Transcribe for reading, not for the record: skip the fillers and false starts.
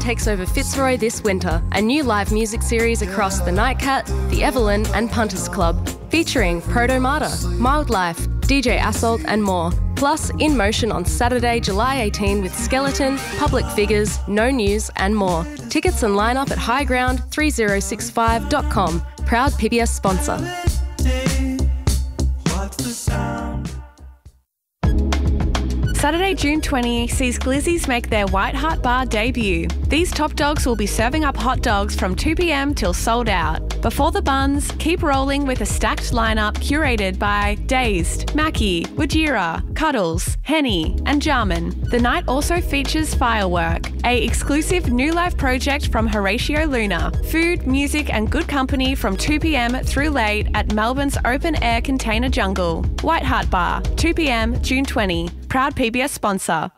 takes over Fitzroy this winter. A new live music series across the Nightcat, the Evelyn and Punters Club, featuring Protomata, Mildlife, DJ Assault and more. Plus, In Motion on Saturday, July 18 with Skeleton, Public Figures, No News and more. Tickets and line-up at highground3065.com. Proud PBS sponsor. Saturday, June 20 sees Glizzy's make their White Heart Bar debut. These top dogs will be serving up hot dogs from 2 p.m. till sold out. Before the buns, keep rolling with a stacked lineup curated by Dazed, Mackie, Wajira, Cuddles, Henny and Jarman. The night also features Firework, a exclusive new live project from Horatio Luna. Food, music and good company from 2 p.m. through late at Melbourne's open air container jungle. White Heart Bar, 2 p.m. June 20. Proud PBS sponsor.